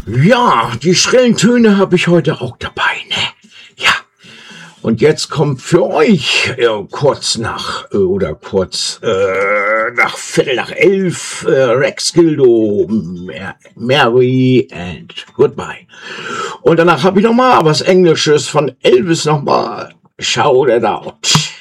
Ja, die schrillen Töne habe ich heute auch dabei, ne? Ja. Und jetzt kommt für euch kurz nach Viertel nach 11 Rex Gildo, Mary and Goodbye. Und danach habe ich noch mal was Englisches von Elvis noch mal. Shout it out.